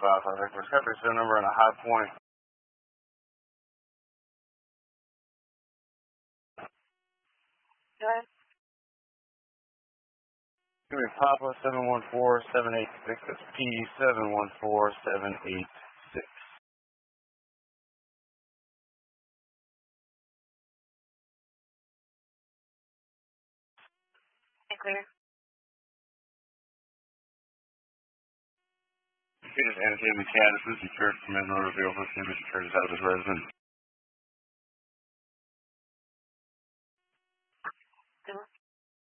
Discovery Zone number on a high point. Good. Give me Papa 714786. That's P714786. Clear. It is Annotated McCaddis, Lucy Church, from Edinburgh, Mr. Church is out of his residence.